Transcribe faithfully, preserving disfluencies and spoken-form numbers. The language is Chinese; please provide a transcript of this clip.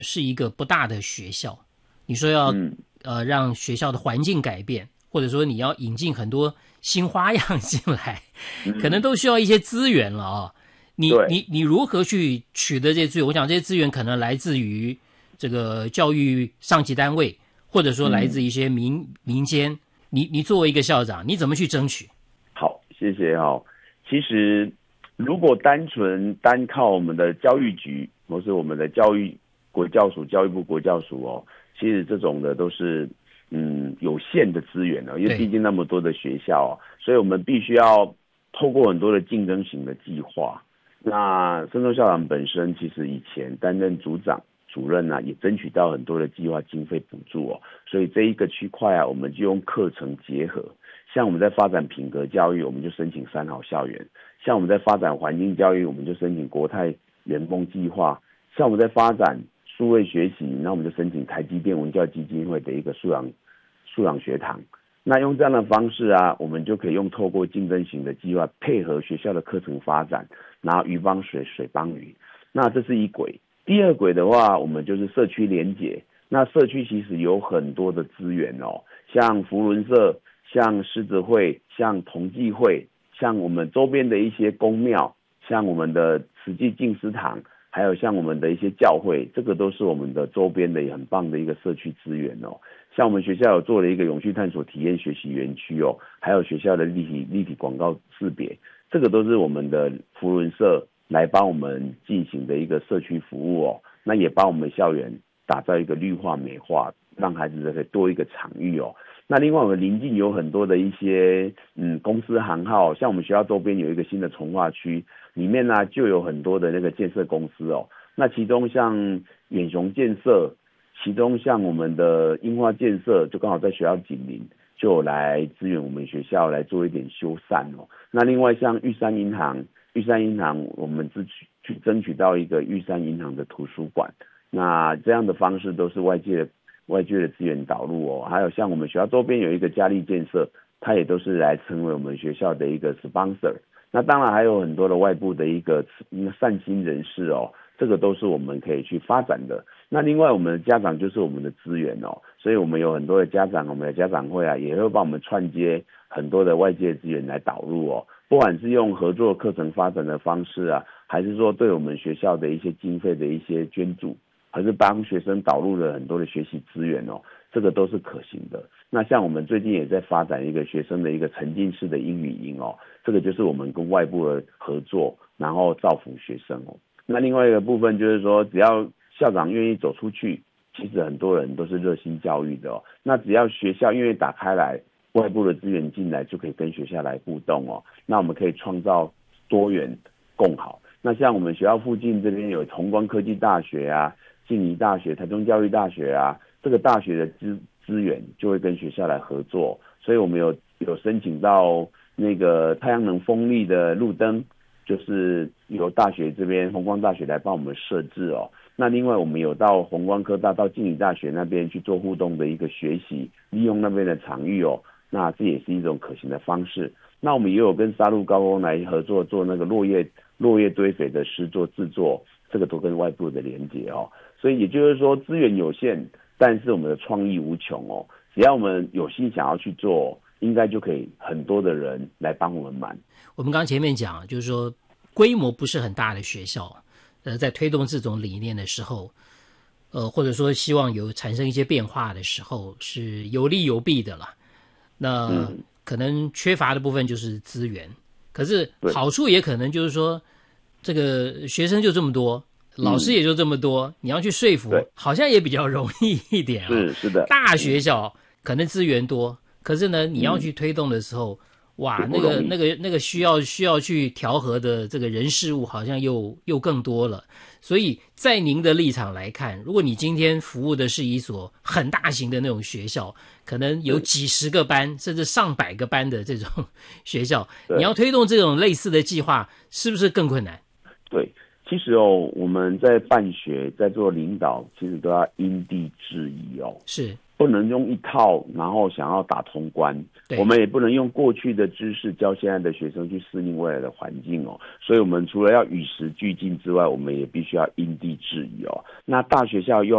是一个不大的学校，你说要、嗯、呃让学校的环境改变，或者说你要引进很多新花样进来，嗯、可能都需要一些资源了啊。你你你如何去取得这些资源？我想这些资源可能来自于这个教育上级单位，或者说来自一些民、嗯、民间。你你作为一个校长，你怎么去争取？ 好，谢谢哈、哦。其实如果单纯单靠我们的教育局或是我们的教育国教署、教育部国教署哦，其实这种的都是嗯有限的资源哦，因为毕竟那么多的学校哦，所以我们必须要透过很多的竞争型的计划。那孙中校长本身其实以前担任组长、主任啊，也争取到很多的计划经费补助哦，所以这一个区块啊，我们就用课程结合。像我们在发展品格教育，我们就申请三好校园；像我们在发展环境教育，我们就申请国泰圆梦计划；像我们在发展数位学习，那我们就申请台积电文教基金会的一个素养素养学堂。那用这样的方式啊，我们就可以用透过竞争型的计划，配合学校的课程发展，然后鱼帮水，水帮鱼。那这是一轨。第二轨的话，我们就是社区连结。那社区其实有很多的资源哦，像扶轮社、像狮子会、像同济会、像我们周边的一些公庙，像我们的慈济净思堂，还有像我们的一些教会，这个都是我们的周边的很棒的一个社区资源哦。像我们学校有做了一个永续探索体验学习园区哦，还有学校的立体立体广告识别，这个都是我们的扶轮社来帮我们进行的一个社区服务哦。那也帮我们校园打造一个绿化美化，让孩子可以多一个场域哦。那另外我们邻近有很多的一些嗯公司行号，像我们学校周边有一个新的重划区，里面呢就有很多的那个建设公司哦。那其中像远雄建设，其中像我们的樱花建设，就刚好在学校紧邻，就有来支援我们学校来做一点修缮哦。那另外像玉山银行，玉山银行我们争取去争取到一个玉山银行的图书馆，那这样的方式都是外界的外界的资源导入哦。还有像我们学校周边有一个嘉利建设，它也都是来成为我们学校的一个 sponsor。那当然还有很多的外部的一个善心人士哦，这个都是我们可以去发展的。那另外我们的家长就是我们的资源哦，所以我们有很多的家长，我们的家长会啊，也会帮我们串接很多的外界资源来导入哦。不管是用合作课程发展的方式啊，还是说对我们学校的一些经费的一些捐助，还是帮学生导入了很多的学习资源哦，这个都是可行的。那像我们最近也在发展一个学生的一个沉浸式的英语营哦，这个就是我们跟外部的合作，然后造福学生哦。那另外一个部分就是说，只要校长愿意走出去，其实很多人都是热心教育的哦。那只要学校愿意打开来，外部的资源进来，就可以跟学校来互动哦。那我们可以创造多元共好。那像我们学校附近这边有宏观科技大学啊、静宜大学、台中教育大学啊，这个大学的资资源就会跟学校来合作，所以我们有有申请到那个太阳能风力的路灯，就是由大学这边弘光大学来帮我们设置哦。那另外我们有到弘光科大到静宜大学那边去做互动的一个学习，利用那边的场域哦，那这也是一种可行的方式。那我们也有跟沙鹿高工来合作做那个落叶落叶堆肥的施作制作，这个都跟外部的连结哦。所以也就是说资源有限，但是我们的创意无穷哦。只要我们有心想要去做，应该就可以很多的人来帮我们忙。 我们刚前面讲，就是说规模不是很大的学校，呃，在推动这种理念的时候，呃，或者说希望有产生一些变化的时候，是有利有弊的了。那、嗯、可能缺乏的部分就是资源，可是好处也可能就是说，这个学生就这么多，老师也就这么多，嗯、你要去说服，好像也比较容易一点啊。 是是的， 大学校可能资源多，可是呢，你要去推动的时候，嗯、哇，那个那个那个需要需要去调和的这个人事物好像又又更多了。所以在您的立场来看，如果你今天服务的是一所很大型的那种学校，可能有几十个班甚至上百个班的这种学校，你要推动这种类似的计划，是不是更困难？ 对， 其实哦，我们在办学，在做领导，其实都要因地制宜哦， 是不能用一套，然后想要打通关。我们也不能用过去的知识教现在的学生去适应未来的环境哦。所以，我们除了要与时俱进之外，我们也必须要因地制宜哦。那大学校又